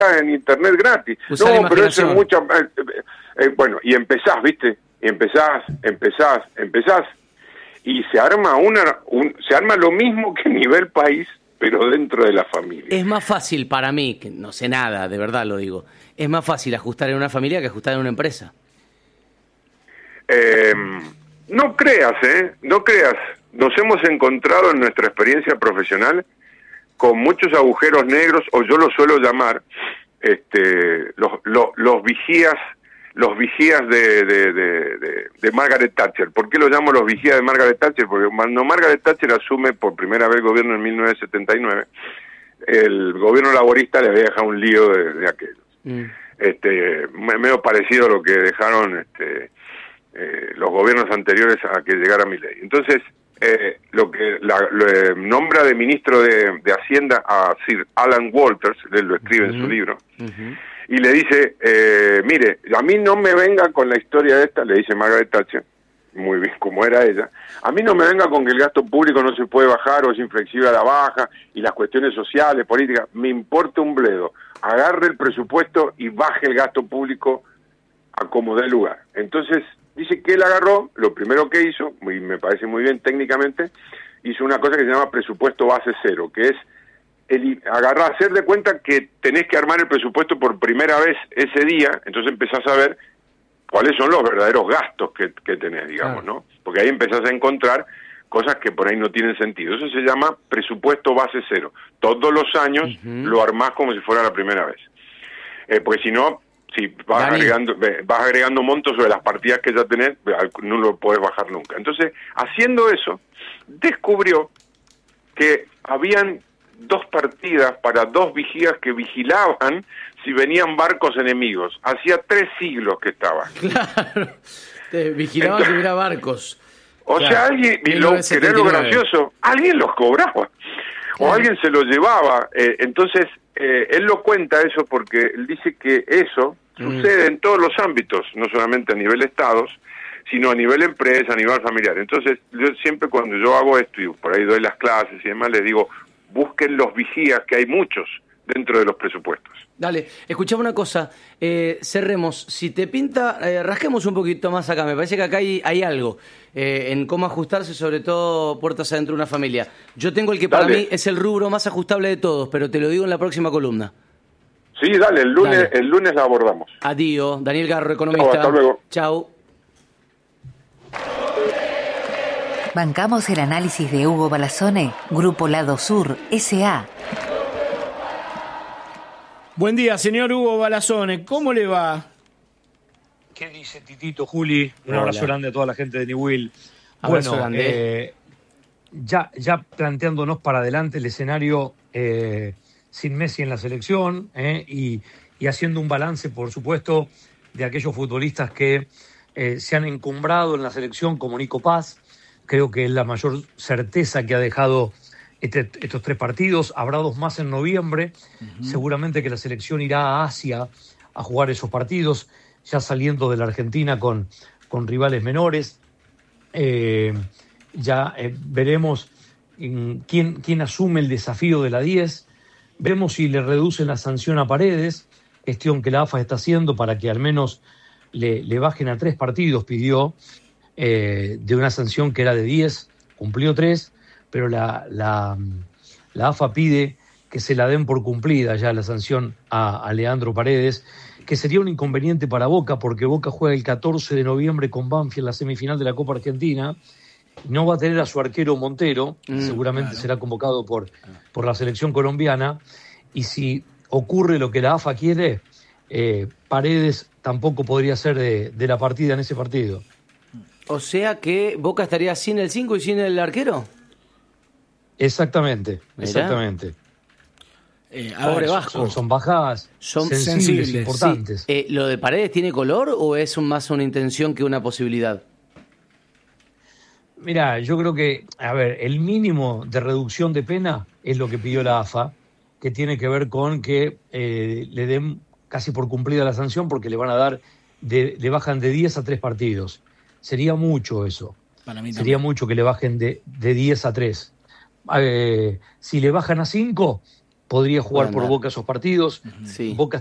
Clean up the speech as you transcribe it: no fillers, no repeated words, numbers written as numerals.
en internet gratis. Usá no, pero eso es mucho... bueno, y empezás, ¿viste? Y empezás, y se arma se arma lo mismo que a nivel país, pero dentro de la familia. Es más fácil para mí, que no sé nada, de verdad lo digo, es más fácil ajustar en una familia que ajustar en una empresa. No creas, no creas. Nos hemos encontrado en nuestra experiencia profesional con muchos agujeros negros, o yo lo suelo llamar los vigías de Margaret Thatcher. ¿Por qué lo llamo los vigías de Margaret Thatcher? Porque cuando Margaret Thatcher asume por primera vez el gobierno en 1979, el gobierno laborista le había dejado un lío de aquellos. Medio parecido a lo que dejaron los gobiernos anteriores a que llegara Milei. Entonces, lo nombra de ministro de Hacienda a Sir Alan Walters, él lo escribe en su libro, y le dice, mire, a mí no me venga con la historia esta, le dice Margaret Thatcher, muy bien como era ella, a mí no me venga con que el gasto público no se puede bajar o es inflexible a la baja y las cuestiones sociales, políticas, me importa un bledo, agarre el presupuesto y baje el gasto público a como dé lugar. Entonces, dice que él agarró, lo primero que hizo, y me parece muy bien técnicamente, hizo una cosa que se llama presupuesto base cero, que es hacer de cuenta que tenés que armar el presupuesto por primera vez ese día, entonces empezás a ver cuáles son los verdaderos gastos que tenés, digamos, ¿no? Porque ahí empezás a encontrar cosas que por ahí no tienen sentido. Eso se llama presupuesto base cero. Todos los años lo armás como si fuera la primera vez. Porque si no, si vas agregando montos sobre las partidas que ya tenés, no lo podés bajar nunca. Entonces, haciendo eso, descubrió que habían 2 partidas para 2 vigías que vigilaban si venían barcos enemigos. Hacía 3 siglos que estaban. Claro, vigilaban si hubiera barcos. O sea, alguien, y lo gracioso, alguien los cobraba, o alguien se los llevaba. Entonces, él lo cuenta eso porque él dice que eso sucede en todos los ámbitos, no solamente a nivel estados, sino a nivel empresa, a nivel familiar. Entonces, yo siempre cuando yo hago esto, y por ahí doy las clases y demás, les digo, busquen los vigías, que hay muchos dentro de los presupuestos. Dale, escuchame una cosa, cerremos, si te pinta, rasquemos un poquito más acá, me parece que acá hay algo en cómo ajustarse, sobre todo puertas adentro de una familia. Yo tengo el que para mí es el rubro más ajustable de todos, pero te lo digo en la próxima columna. Sí, dale, el lunes la abordamos. Adiós, Daniel Garro, economista. Chau, hasta luego. Chau. Bancamos el análisis de Hugo Balazzone, Grupo Lado Sur, S.A. Buen día, señor Hugo Balazzone, ¿cómo le va? ¿Qué dice Titito, Juli? Un abrazo grande a toda la gente de New Will. Abrazo Bueno, grande. Ya planteándonos para adelante el escenario sin Messi en la selección y haciendo un balance, por supuesto, de aquellos futbolistas que se han encumbrado en la selección como Nico Paz. Creo que es la mayor certeza que ha dejado estos 3 partidos. Habrá 2 más en noviembre. Seguramente que la selección irá a Asia a jugar esos partidos, ya saliendo de la Argentina con rivales menores. Veremos quién asume el desafío de la 10. Veremos si le reducen la sanción a Paredes, gestión que la AFA está haciendo para que al menos le bajen a 3 partidos, pidió, de una sanción que era de 10, cumplió 3, pero la AFA pide que se la den por cumplida ya la sanción a Leandro Paredes, que sería un inconveniente para Boca, porque Boca juega el 14 de noviembre con Banfield la semifinal de la Copa Argentina, no va a tener a su arquero Montero, seguramente será convocado por la selección colombiana, y si ocurre lo que la AFA quiere, Paredes tampoco podría ser de la partida en ese partido. O sea que Boca estaría sin el 5 y sin el arquero. Exactamente. Pobre Vasco. Son bajas sensibles, importantes. Sí. ¿Lo de Paredes tiene color o es más una intención que una posibilidad? Mirá, yo creo que, el mínimo de reducción de pena es lo que pidió la AFA, que tiene que ver con que le den casi por cumplida la sanción porque le van a dar, le bajan de 10 a 3 partidos. Sería mucho eso. Para mí sería mucho que le bajen de 10 a 3. Si le bajan a 5, podría jugar Puede por andar. Boca esos partidos. Sí. Boca